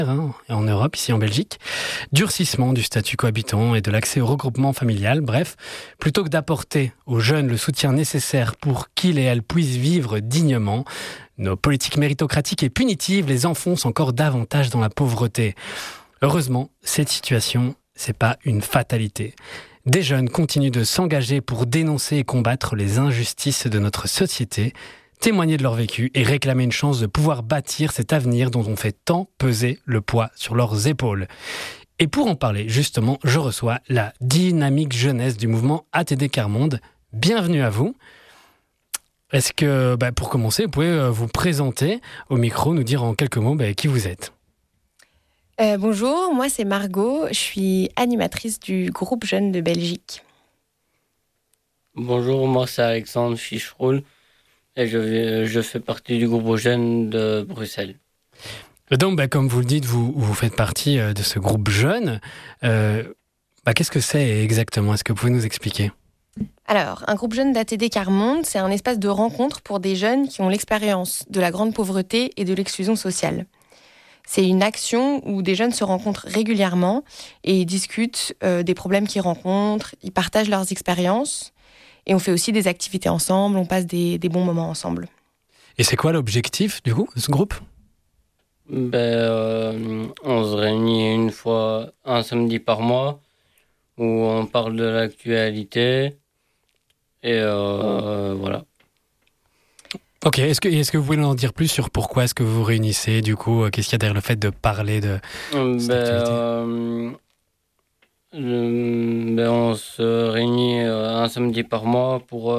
en Europe, ici en Belgique. Durcissement du statut cohabitant et de l'accès au regroupement familial. Bref, plutôt que d'apporter aux jeunes le soutien nécessaire pour qu'ils et elles puissent vivre dignement, nos politiques méritocratiques et punitives les enfoncent encore davantage dans la pauvreté. Heureusement, cette situation, c'est pas une fatalité. Des jeunes continuent de s'engager pour dénoncer et combattre les injustices de notre société, témoigner de leur vécu et réclamer une chance de pouvoir bâtir cet avenir dont on fait tant peser le poids sur leurs épaules. Et pour en parler, justement, je reçois la dynamique jeunesse du mouvement ATD Quart Monde. Bienvenue à vous. Est-ce que, pour commencer, vous pouvez vous présenter au micro, nous dire en quelques mots qui vous êtes ? Bonjour, moi c'est Margot, je suis animatrice du groupe Jeunes de Belgique. Bonjour, moi c'est Alexandre Ficheroul et je fais partie du groupe Jeunes de Bruxelles. Donc, comme vous le dites, vous faites partie de ce groupe jeune. Qu'est-ce que c'est exactement ? Est-ce que vous pouvez nous expliquer ? Alors, un groupe jeune d'ATD Quart Monde, c'est un espace de rencontre pour des jeunes qui ont l'expérience de la grande pauvreté et de l'exclusion sociale. C'est une action où des jeunes se rencontrent régulièrement et discutent des problèmes qu'ils rencontrent, ils partagent leurs expériences et on fait aussi des activités ensemble, on passe des bons moments ensemble. Et c'est quoi l'objectif du coup de ce groupe ? On se réunit une fois, un samedi par mois, où on parle de l'actualité et voilà. Ok, est-ce que vous pouvez nous en dire plus sur pourquoi est-ce que vous vous réunissez, du coup, qu'est-ce qu'il y a derrière le fait de parler de cette activité ? On se réunit un samedi par mois pour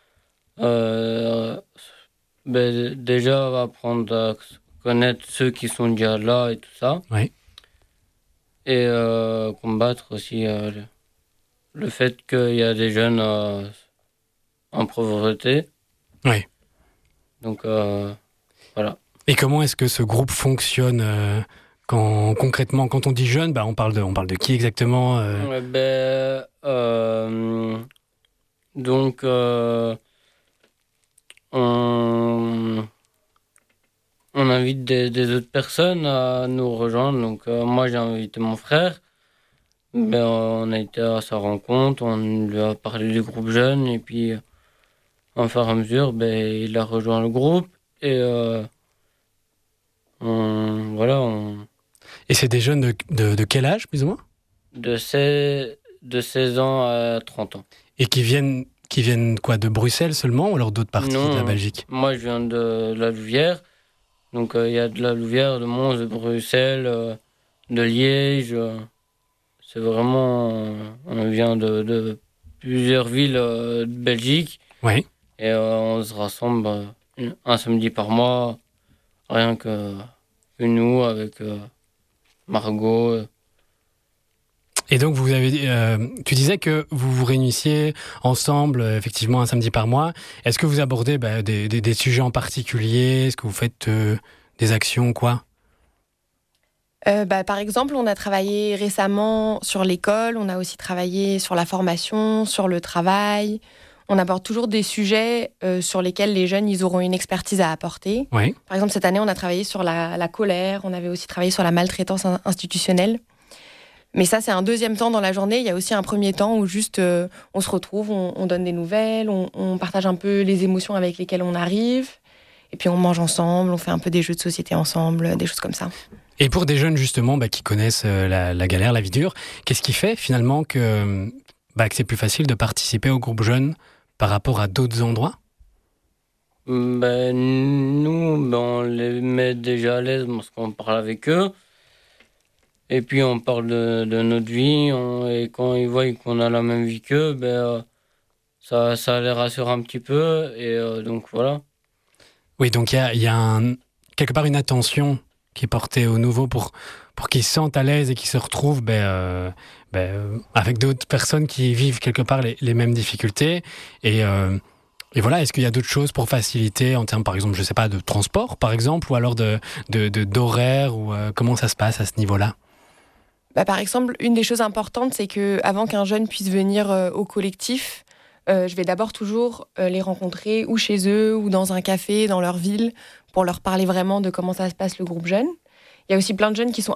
déjà apprendre à connaître ceux qui sont déjà là et tout ça. Oui. Et combattre aussi le fait qu'il y a des jeunes en pauvreté. Oui. Donc, voilà. Et comment est-ce que ce groupe fonctionne concrètement, quand on dit jeune, on parle de qui exactement Donc, on invite des autres personnes à nous rejoindre. Donc, moi, j'ai invité mon frère. On a été à sa rencontre, on lui a parlé du groupe jeune et puis, au fur et à mesure, il a rejoint le groupe et Et c'est des jeunes de quel âge, plus ou moins ? De 16 ans à 30 ans. Et qui viennent quoi, de Bruxelles seulement ou alors d'autres parties de la Belgique ? Moi, je viens de la Louvière. Donc, il y a de la Louvière, de Mons, de Bruxelles, de Liège. C'est vraiment... on vient de plusieurs villes de Belgique. Oui. Et on se rassemble un samedi par mois, rien que nous, avec Margot. Et donc, tu disais que vous vous réunissiez ensemble, effectivement, un samedi par mois. Est-ce que vous abordez des sujets en particulier ? Est-ce que vous faites des actions, quoi ? Par exemple, on a travaillé récemment sur l'école, on a aussi travaillé sur la formation, sur le travail. On aborde toujours des sujets sur lesquels les jeunes ils auront une expertise à apporter. Oui. Par exemple, cette année, on a travaillé sur la colère, on avait aussi travaillé sur la maltraitance institutionnelle. Mais ça, c'est un deuxième temps dans la journée. Il y a aussi un premier temps où juste on se retrouve, on donne des nouvelles, on partage un peu les émotions avec lesquelles on arrive. Et puis on mange ensemble, on fait un peu des jeux de société ensemble, des choses comme ça. Et pour des jeunes justement qui connaissent la galère, la vie dure, qu'est-ce qui fait finalement que c'est plus facile de participer au groupe jeune par rapport à d'autres endroits ? Nous, on les met déjà à l'aise parce qu'on parle avec eux. Et puis on parle de notre vie. Et quand ils voient qu'on a la même vie qu'eux, ça les rassure un petit peu. Et donc voilà. Oui, donc il y a quelque part une attention qui est portée aux nouveaux pour qu'ils se sentent à l'aise et qu'ils se retrouvent avec d'autres personnes qui vivent quelque part les mêmes difficultés. Et voilà, est-ce qu'il y a d'autres choses pour faciliter en termes, par exemple, je sais pas, de transport, par exemple, ou alors d'horaire, ou comment ça se passe à ce niveau-là ? Par exemple, une des choses importantes, c'est qu'avant qu'un jeune puisse venir au collectif, je vais d'abord toujours les rencontrer ou chez eux ou dans un café, dans leur ville, pour leur parler vraiment de comment ça se passe le groupe jeune. Il y a aussi plein de jeunes qui sont